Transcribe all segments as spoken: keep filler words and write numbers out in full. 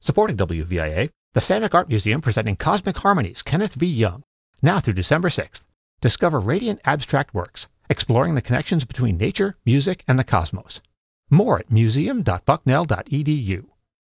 Supporting W V I A, the Samick Art Museum presenting Cosmic Harmonies, Kenneth V. Young, now through December sixth. Discover radiant abstract works, exploring the connections between nature, music, and the cosmos. More at museum dot bucknell dot e d u.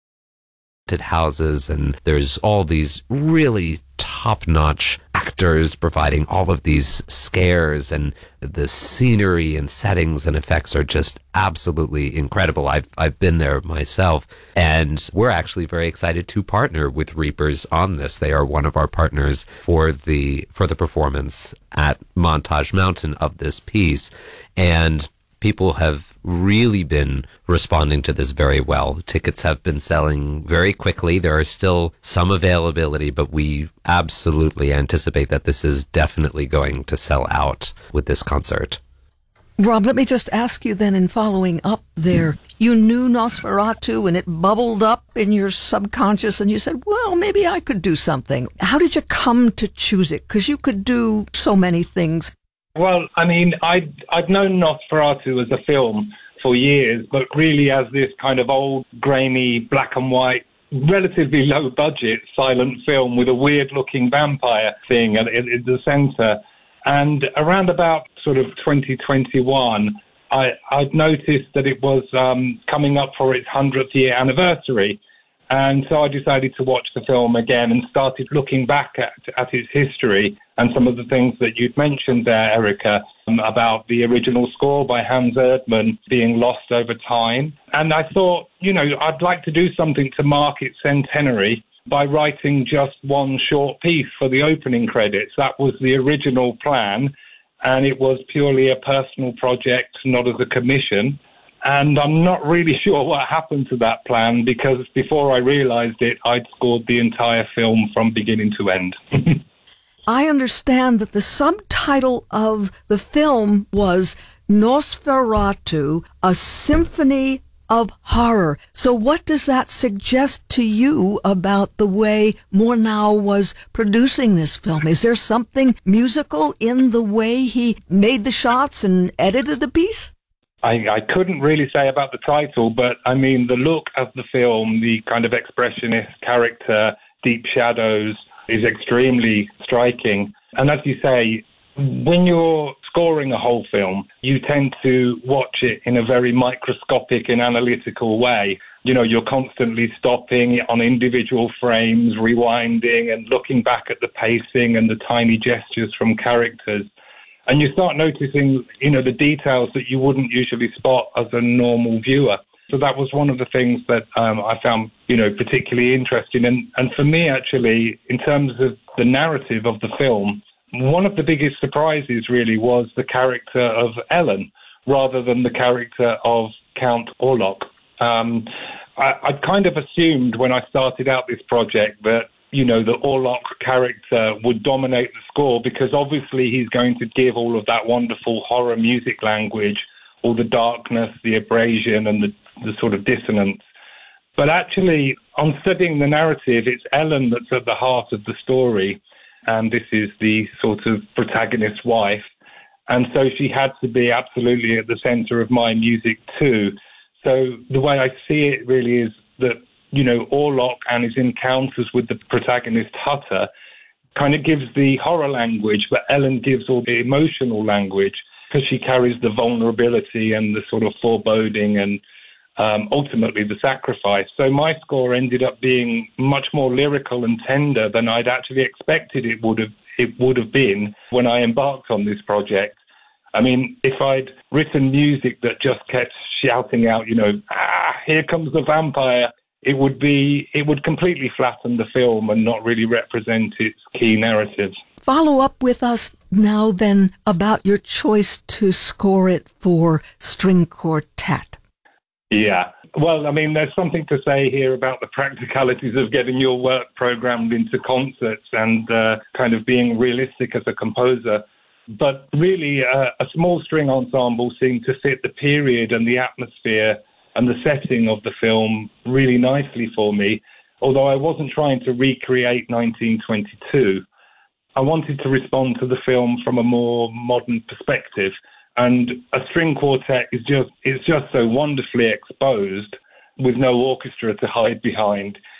Houses, and there's all these really top-notch actors providing all of these scares, and the scenery and settings and effects are just absolutely incredible. I've I've been there myself, and we're actually very excited to partner with Reapers on this. They are one of our partners for the for the performance at Montage Mountain of this piece, and people have really been responding to this very well. Tickets have been selling very quickly. There are still some availability, but we absolutely anticipate that this is definitely going to sell out with this concert. Rob, let me just ask you then, in following up there, you knew Nosferatu and it bubbled up in your subconscious and you said, well, maybe I could do something. How did you come to choose it? Because you could do so many things. Well, I mean, I'd, I'd known Nosferatu as a film for years, but really as this kind of old, grainy, black and white, relatively low-budget silent film with a weird-looking vampire thing at, at, at the centre. And around about sort of twenty twenty-one, I, I'd noticed that it was um, coming up for its hundredth year anniversary. And so I decided to watch the film again and started looking back at, at its history and some of the things that you'd mentioned there, Erica, um, about the original score by Hans Erdmann being lost over time. And I thought, you know, I'd like to do something to mark its centenary by writing just one short piece for the opening credits. That was the original plan, and it was purely a personal project, not as a commission. And I'm not really sure what happened to that plan, because before I realized it, I'd scored the entire film from beginning to end. I understand that the subtitle of the film was Nosferatu, a Symphony of Horror. So what does that suggest to you about the way Murnau was producing this film? Is there something musical in the way he made the shots and edited the piece? I, I couldn't really say about the title, but I mean, the look of the film, the kind of expressionist character, deep shadows, is extremely striking. And as you say, when you're scoring a whole film, you tend to watch it in a very microscopic and analytical way. You know, you're constantly stopping on individual frames, rewinding and looking back at the pacing and the tiny gestures from characters. And you start noticing, you know, the details that you wouldn't usually spot as a normal viewer. So that was one of the things that um, I found, you know, particularly interesting. And, and for me, actually, in terms of the narrative of the film, one of the biggest surprises really was the character of Ellen rather than the character of Count Orlok. Um, I, I kind of assumed when I started out this project that, you know, the Orlok character would dominate the score, because obviously he's going to give all of that wonderful horror music language, all the darkness, the abrasion and the, the sort of dissonance. But actually, on studying the narrative, it's Ellen that's at the heart of the story. And this is the sort of protagonist's wife. And so she had to be absolutely at the center of my music too. So the way I see it really is that, you know, Orlok and his encounters with the protagonist Hutter kind of gives the horror language, but Ellen gives all the emotional language, because she carries the vulnerability and the sort of foreboding and um, ultimately the sacrifice. So my score ended up being much more lyrical and tender than I'd actually expected it would have it would have been when I embarked on this project. I mean, if I'd written music that just kept shouting out, you know, ah, here comes the vampire, it would be, it would completely flatten the film and not really represent its key narrative. Follow up with us now then about your choice to score it for string quartet. Yeah. Well, I mean, there's something to say here about the practicalities of getting your work programmed into concerts and uh, kind of being realistic as a composer. But really, uh, a small string ensemble seemed to fit the period and the atmosphere and the setting of the film really nicely for me. Although I wasn't trying to recreate nineteen twenty-two, I wanted to respond to the film from a more modern perspective. And a string quartet is just, it's just so wonderfully exposed with no orchestra to hide behind.